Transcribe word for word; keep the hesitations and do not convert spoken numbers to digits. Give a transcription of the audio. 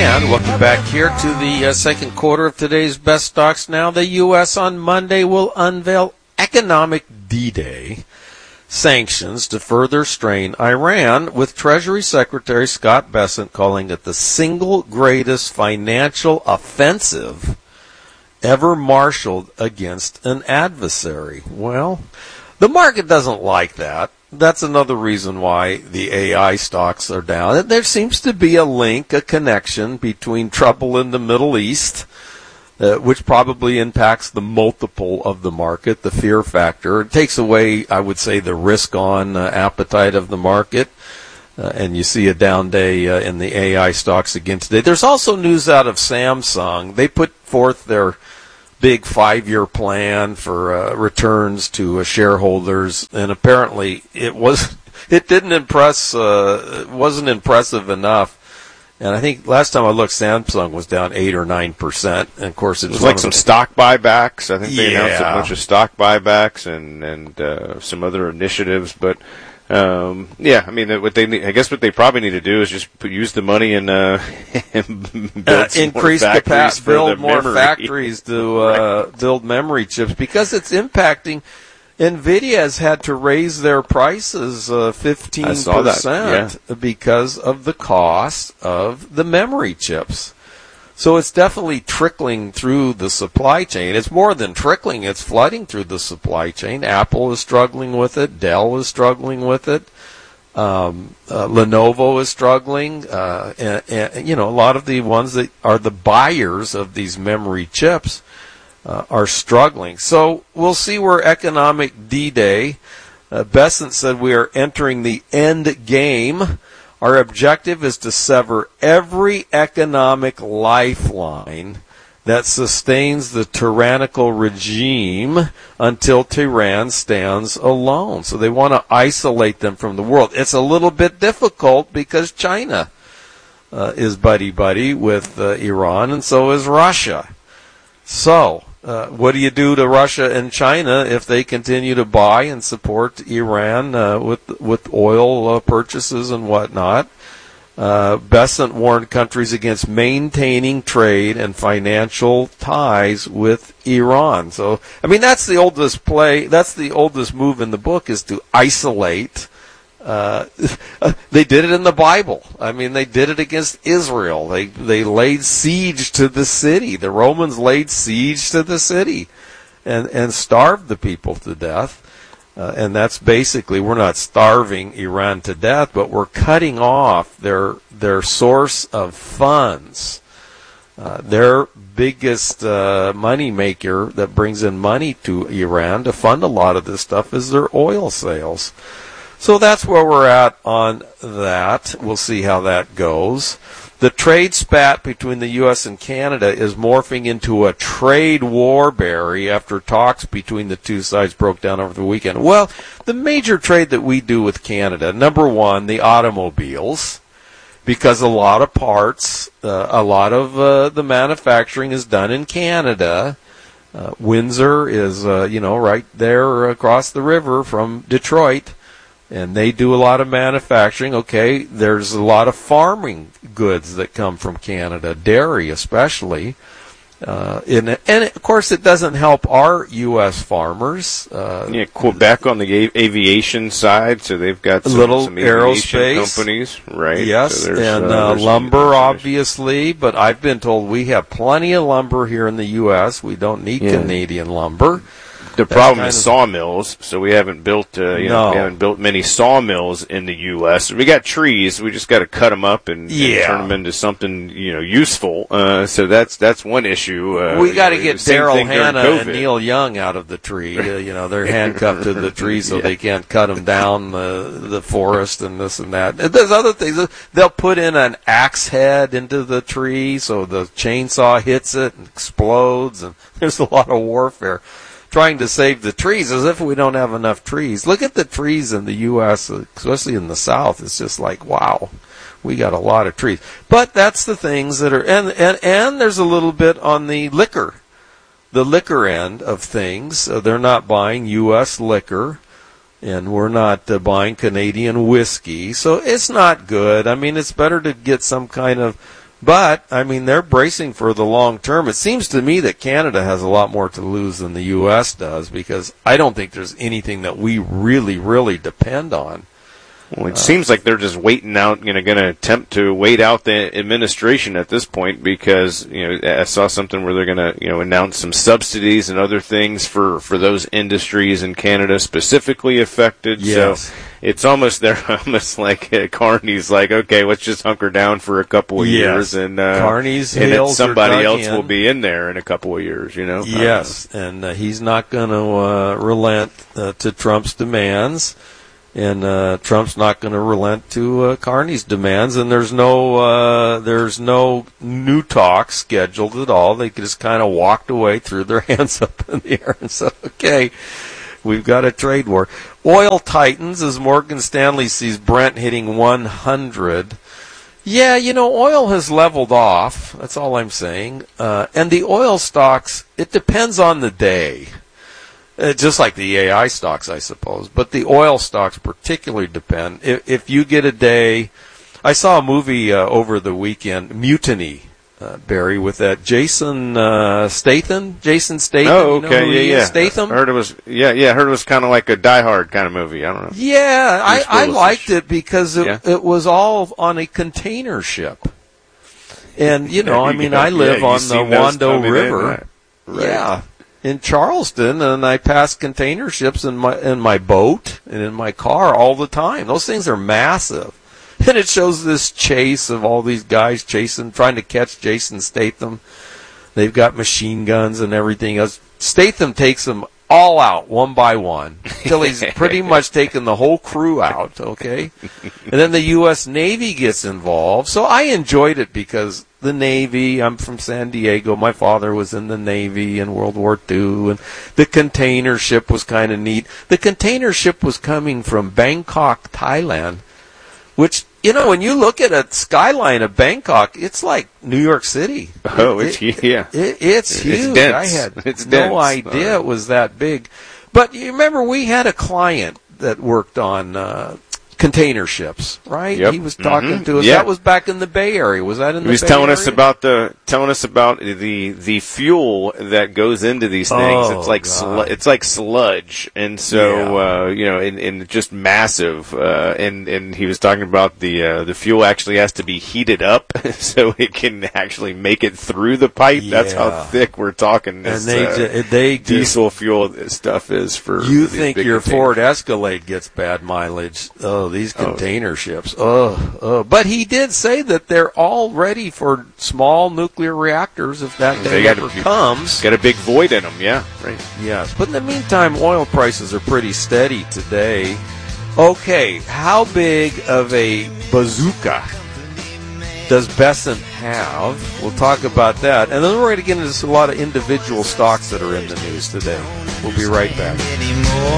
And welcome back here to the uh, second quarter of today's Best Stocks Now. The U S on Monday will unveil economic D-Day sanctions to further strain Iran, with Treasury Secretary Scott Bessent calling it the single greatest financial offensive ever marshaled against an adversary. Well, the market doesn't like that. That's another reason why the A I stocks are down. There seems to be a link, a connection between trouble in the Middle East, uh, which probably impacts the multiple of the market, the fear factor. It takes away, I would say, the risk-on uh, appetite of the market. Uh, and you see a down day uh, in the A I stocks again today. There's also news out of Samsung. They put forth their big five-year plan for uh, returns to uh, shareholders, and apparently it was it didn't impress. Uh, it wasn't impressive enough. And I think last time I looked, Samsung was down eight or nine percent. And of course, it was, it was like some the, stock buybacks. I think they yeah. announced a bunch of stock buybacks and and uh, some other initiatives, but. Um, yeah, I mean, what they need, I guess what they probably need to do is just put, use the money and, uh, and build uh, some increase more capacity, build more memory. factories to uh, right. build memory chips, because it's impacting. NVIDIA has had to raise their prices uh, fifteen percent yeah. because of the cost of the memory chips. So it's definitely trickling through the supply chain. It's more than trickling, it's flooding through the supply chain. Apple is struggling with it. Dell is struggling with it. Um, uh, Lenovo is struggling. Uh, and, and, you know, a lot of the ones that are the buyers of these memory chips uh, are struggling. So we'll see where economic D-Day. Uh, Bessent said we are entering the end game. Our objective is to sever every economic lifeline that sustains the tyrannical regime until Tehran stands alone. So they want to isolate them from the world. It's a little bit difficult because China uh, is buddy-buddy with uh, Iran, and so is Russia. So uh, what do you do to Russia and China if they continue to buy and support Iran uh, with with oil uh, purchases and whatnot? Uh, Bessent warned countries against maintaining trade and financial ties with Iran. So, I mean, that's the oldest play. That's the oldest move in the book, is to isolate. Uh, they did it in the Bible. I mean, they did it against Israel. They they laid siege to the city. The Romans laid siege to the city, and and starved the people to death. Uh, and that's basically, we're not starving Iran to death, but we're cutting off their their source of funds. Uh, their biggest uh, money maker that brings in money to Iran to fund a lot of this stuff is their oil sales. So that's where we're at on that. We'll see how that goes. The trade spat between the U S and Canada is morphing into a trade war, Barry, after talks between the two sides broke down over the weekend. Well, the major trade that we do with Canada, number one, the automobiles, because a lot of parts, uh, a lot of uh, the manufacturing is done in Canada. Uh, Windsor is, uh, you know, right there across the river from Detroit. And they do a lot of manufacturing. Okay, there's a lot of farming goods that come from Canada, dairy especially. Uh, and, and, of course, it doesn't help our U S farmers. Uh, yeah, Quebec on the a- aviation side, so they've got some, little some aviation aerospace companies, right? Yes, so and uh, uh, lumber, obviously. But I've been told we have plenty of lumber here in the U S. We don't need yeah. Canadian lumber. The That's problem is sawmills, so we haven't built, uh, you no. know, we haven't built many sawmills in the U S. We got trees, we just got to cut them up and, yeah. and turn them into something, you know, useful. Uh, so that's that's one issue. Uh, we got to know, get Daryl Hannah and Neil Young out of the tree. Uh, you know, they're handcuffed to the tree, so yeah. they can't cut them down the the forest and this and that. And there's other things. They'll put in an axe head into the tree, so the chainsaw hits it and explodes. And there's a lot of warfare trying to save the trees, as if we don't have enough trees. Look at the trees in the U S, especially in the South. It's just like, wow, we got a lot of trees. But that's the things that are, and and, and there's a little bit on the liquor, the liquor end of things. Uh, they're not buying U S liquor, and we're not uh, buying Canadian whiskey. So it's not good. I mean, it's better to get some kind of But, I mean, they're bracing for the long term. It seems to me that Canada has a lot more to lose than the U S does, because I don't think there's anything that we really, really depend on. Well, it uh, seems like they're just waiting out, you know, going to attempt to wait out the administration at this point, because, you know, I saw something where they're going to, you know, announce some subsidies and other things for, for those industries in Canada specifically affected. Yes. So it's almost, they're almost like uh, Carney's like, okay, let's just hunker down for a couple of yes. years, and uh, Carney's and then heels somebody are dug else in. will be in there in a couple of years, you know? Yes, and uh, he's not going to uh, relent uh, to Trump's demands. And uh, Trump's not going to relent to uh, Carney's demands, and there's no uh, there's no new talks scheduled at all. They just kind of walked away, threw their hands up in the air, and said, "Okay, we've got a trade war." Oil tightens as Morgan Stanley sees Brent hitting one hundred. Yeah, you know, oil has leveled off. That's all I'm saying. Uh, and the oil stocks, it depends on the day. Uh, just like the A I stocks, I suppose. But the oil stocks particularly depend. If, if you get a day, I saw a movie uh, over the weekend, Mutiny, uh, Barry, with that Jason uh, Statham. Jason Statham. Oh, okay, you know who yeah, he yeah. is? Statham. I heard it was, yeah, yeah. I heard it was kind of like a Die Hard kind of movie. I don't know. Yeah, I, I liked it because it, yeah. it was all on a container ship. And you know, I mean, I live yeah, on the Wando River. Right. Yeah. In Charleston, and I pass container ships in my in my boat and in my car all the time. Those things are massive, and it shows this chase of all these guys chasing, trying to catch Jason Statham. They've got machine guns and everything else. Statham takes them all out one by one till he's pretty much taken the whole crew out. Okay, and then the U S Navy gets involved. So I enjoyed it because the Navy, I'm from San Diego, my father was in the Navy in World War Two, and the container ship was kind of neat. The container ship was coming from Bangkok, Thailand, which, you know, when you look at a skyline of Bangkok, it's like New York City. Oh, it's it, yeah, it, it's huge. It's dense. I had it's no dense. idea uh, it was that big. But you remember, we had a client that worked on uh, container ships, right? Yep. He was talking mm-hmm. to us. Yeah. That was back in the Bay Area. Was that in the Bay Area? He was telling us about the telling us about the the fuel that goes into these things. Oh, it's like slu- it's like sludge, and so Yeah. uh, you know, and, and just massive. Uh, and and he was talking about the uh, the fuel actually has to be heated up so it can actually make it through the pipe. That's Yeah. how thick we're talking. This, And they uh, ju- they just, diesel fuel stuff is for. you these think big your containers. Ford Escalade gets bad mileage? Oh, these container ships. Oh, oh, but he did say that they're all ready for small nuclear reactors if that day They ever got a, comes. Got a big void in them, yeah. Right. Yes, but in the meantime, oil prices are pretty steady today. Okay, how big of a bazooka does Bessent have? We'll talk about that. And then we're going to get into a lot of individual stocks that are in the news today. We'll be right back.